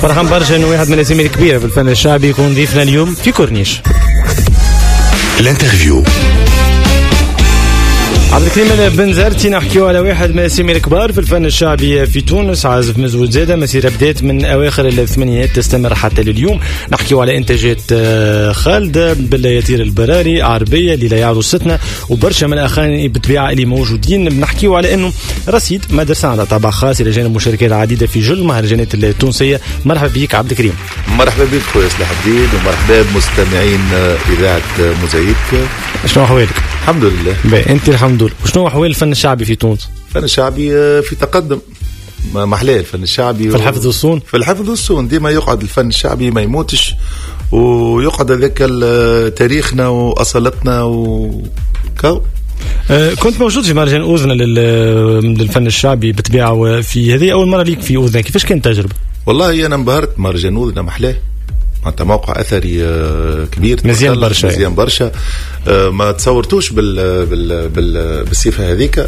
فرحان برشا انه واحد من الاسامي الكبيره في الفن الشعبي يكون ضيفنا اليوم في كورنيش. الانترفيو. عبد الكريم البنزرتي نحكيو على واحد من الاسامي الكبار في الفن الشعبي في تونس، عازف مزود زاده، مسيره بدات من اواخر الثمانينات تستمر حتى لليوم. نحكيو على انتاجات خالد، باليتير البراري، عربيه، اللي لا يعرستنا، وبرشا من الاغاني بالطبيعه اللي موجودين. بنحكيو على انه رصيد مدرسه على طابع خاص الى جانب مشاركات عديده في جل المهرجانات التونسيه. مرحبا بك عبد الكريم. مرحبا بك خويا سلاح الدين، ومرحبا بمستمعين اذاعه موزايك. شنو احوالك؟ الحمد لله. انت الحمد لله. وشنو احوال الفن الشعبي في تونس؟ الفن الشعبي في تقدم، ما احلاه الفن الشعبي في الحفظ والصون. في الحفظ والصون ديما يقعد الفن الشعبي ما يموتش، ويقعد هذاك تاريخنا واصالتنا وكو. كنت موجود في مهرجان أوذنة للفن الشعبي بالطبيعة، وفي هذه أول مرة ليك في أوذنة، كيفاش كانت التجربة؟ والله أنا انبهرت مهرجان أوذنة، محلاه أنت موقع أثري كبير، مزيان برشا، مزيان برشا. ما تصورتوش بالصفة هذيك.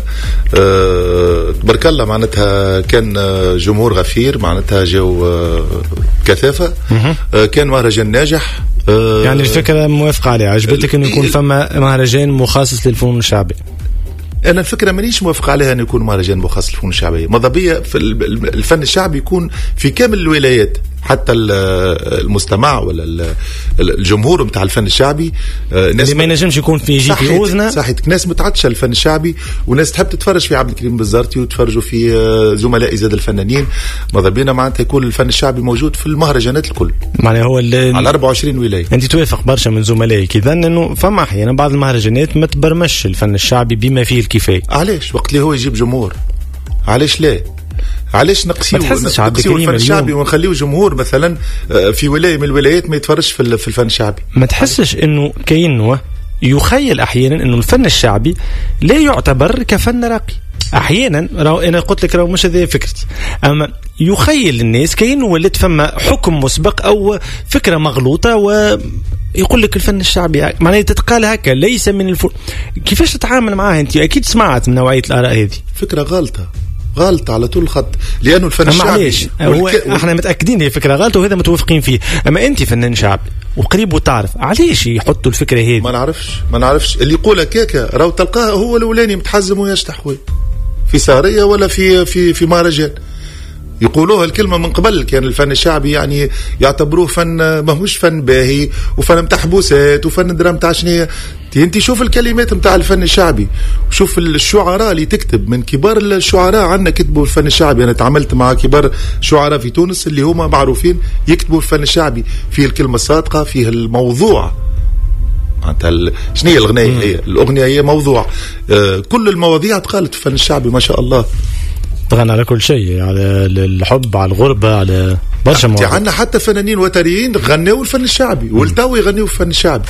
تبارك الله، معناتها كان جمهور غفير، معناتها جو كثافة. كان مهرجان ناجح. يعني الفكرة موافقة عليها، عجبتك إنه يكون فما مهرجان مخصص للفنون الشعبي؟ أنا الفكرة مانيش موافق عليها أن يكون مهرجان مخصص للفنون الشعبية. ماذا بيا في الفن الشعبي يكون في كامل الولايات، حتى المستمع ولا الجمهور متاع الفن الشعبي. ناس ما ينجمش يكون في أوذنة. صحيح، ناس متعطشة الفن الشعبي، وناس تحب تتفرج في عبد الكريم البنزرتي وتفرجوا في زملاء زاد الفنانين. ماذا بينا معناتها يكون الفن الشعبي موجود في المهرجانات الكل، معناها هو على 24 ولاية. أنت توافق برشا من زملائك إذا أنه فما أحيانا بعض المهرجانات ما تبرمش الفن الشعبي بما فيه الكفاية؟ علاش وقت اللي هو يجيب جمهور؟ علاش لا؟ علاش نقسيو الفن الشعبي ونخليه جمهور مثلا في ولاية من الولايات ما يتفرجش في الفن الشعبي؟ ما تحسش انه كأنه يخيل احيانا انه الفن الشعبي لا يعتبر كفن راقي؟ احيانا انا قلت لك مش هذه فكرتي، اما يخيل الناس كأنه ولد فما حكم مسبق او فكرة مغلوطة، ويقول لك الفن الشعبي معناه تتقال هكا ليس من كيفاش تتعامل معاه انت؟ اكيد سمعت من نوعية الآراء هذه. فكرة غلط على طول الخط، لأنه الفن الشعبي احنا متأكدين هي فكرة غلط وهذا متوافقين فيه. اما انت فنان شعبي وقريب وتعرف علاش يحطوا الفكرة هذه؟ ما نعرفش اللي يقول كيكا راهو تلقاه هو الاولاني متحزم ويشتح في سهرية ولا في مهرجان. يقولوها الكلمة من قبل. كان الفن الشعبي يعني يعتبروه فن ماهوش فن باهي، وفن متاع حبوسات، وفن درام متاع شنية. انت شوف الكلمات متاع الفن الشعبي، وشوف الشعراء اللي تكتب. من كبار الشعراء عندنا كتبوا الفن الشعبي. انا تعاملت مع كبار شعراء في تونس اللي هما معروفين يكتبوا الفن الشعبي، فيه الكلمة الصادقة، فيه الموضوع. شنو هي الغنية؟ هي الأغنية هي موضوع. كل المواضيع تقالت في الفن الشعبي ما شاء الله. تغنى على كل شيء، على الحب، على الغربة، على برشا مواضيع. عندنا حتى فنانين وتريين غنوا الفن الشعبي، والتو يغنوا الفن الشعبي.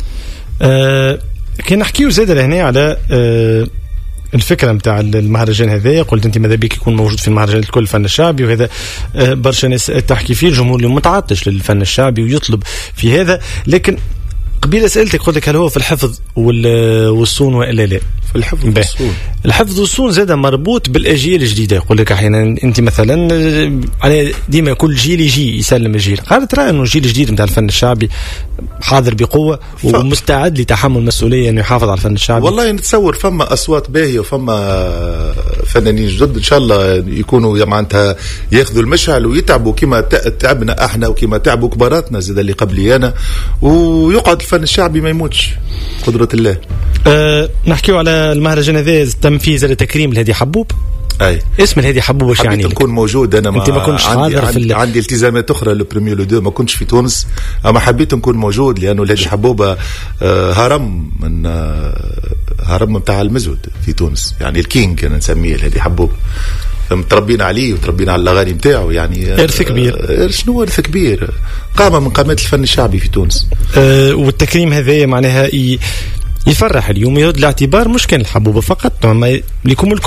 كي نحكيو زاد لهنا على الفكرة متاع المهرجان هذا، قلت انت ماذا بك يكون موجود في المهرجان الكل الفن الشعبي، وهذا برشا ناس تحكي فيه. الجمهور اللي متعطش للفن الشعبي ويطلب في هذا. لكن قبيل سألتك قلت لك هل هو في الحفظ والصون وإلا لا؟ في الحفظ والصون. الحفظ والصون زاد مربوط بالأجيال الجديدة. يقول لك أحيانا أنت مثلا على ديما كل جيل يجي يسلم الجيل. قاعد ترى إنه الجيل الجديد متاع الفن الشعبي حاضر بقوة ومستعد لتحمل مسؤولية إنه يحافظ على الفن الشعبي. والله نتصور فما أصوات باهية وفما فنانين جدد إن شاء الله يكونوا معناتها ياخذوا المشعل ويتعبوا كما تعبنا احنا وكما تعبوا كباراتنا زاد اللي قبليانا، ويقعد الفن الشعبي ما يموتش قدرة الله. نحكيو على المهرجان هذا تم فيه زاد تكريم لهادي حبوب. اي اسم الهادي حبوب واش يعني لك؟ نكون موجود. انا انت ما كنتش حاضر عندي التزامات اخرى، لو بريمير لو دو ما كنتش في تونس، اما حبيت نكون موجود لانه الهادي حبوب هرم من هرم متاع المزود في تونس، يعني الكينج انا نسميه الهادي حبوب. متربينا عليه وتربينا على الاغاني نتاعو، يعني ارث كبير. شنو ارث كبير؟ قامه من قامات الفن الشعبي في تونس. والتكريم هذا معناها يفرح اليوم، يرد الاعتبار مش كان الحبوبة فقط، لكم الكل.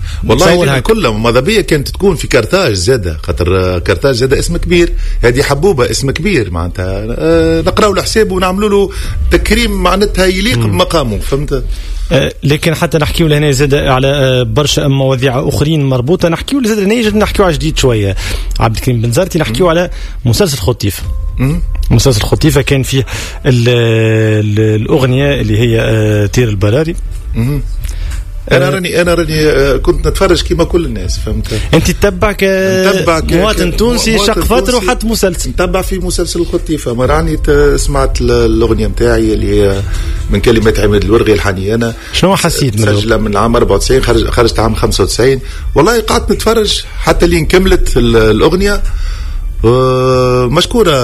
والله كلها ماذا بيا كانت تكون في كارتاج زاده، خاطر كارتاج زاده اسم كبير، هذه حبوبه اسم كبير معناتها نقراو له حساب ونعملوا له تكريم معناتها يليق بمقامه، فهمت. لكن حتى نحكيو لهنا زاد على برشا مواضيع اخرين مربوطه، نحكيو زاد هنا نحكيو على جديد شويه عبد الكريم بنزرتي، نحكيو على مسلسل خطيفه. مسلسل خطيفه كان فيه الاغنيه اللي هي طير البراري. انا راني كنت نتفرج كيما كل الناس، فهمت. انت تتبعك مواطن تونسي شق فتره وحط مسلسل، نتبع في مسلسل الخطيفه. ما راني سمعت الاغنيه نتاعي اللي هي من كلمات عماد الورغي الحنيانه. شنو حسيت مسجله من العام 94 خرجت عام 95. والله قعدت نتفرج حتى لين كملت الاغنيه. مشكوره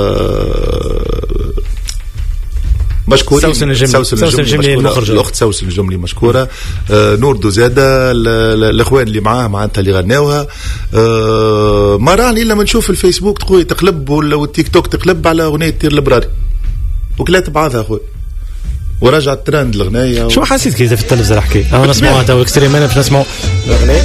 سوسن الجملي المخرجة، الأخت سوسن الجملي مشكورة. نور دوزادة، الأخوان اللي معاه معناتها اللي غناوها. ما راني إلا ما نشوف الفيسبوك تقلب والتيك توك تقلب على أغنية طير البراري وكلات بعضها أخوي، ورجعت ترند الأغنية. شو حسيت كذا في التلفزة الحكي؟ أنا نسمعها تو إكستريم، أنا باش نسمعه